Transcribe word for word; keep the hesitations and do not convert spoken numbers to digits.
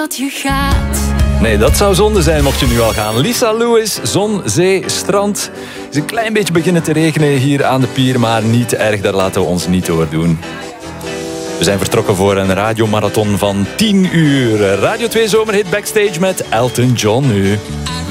dat je gaat. Nee, dat zou zonde zijn mocht je nu al gaan. Lisa Lewis, zon, zee, strand. Het is een klein beetje beginnen te regenen hier aan de pier, maar niet te erg, daar laten we ons niet door doen. We zijn vertrokken voor een radiomarathon van tien uur. Radio twee Zomerhit Backstage met Elton John nu.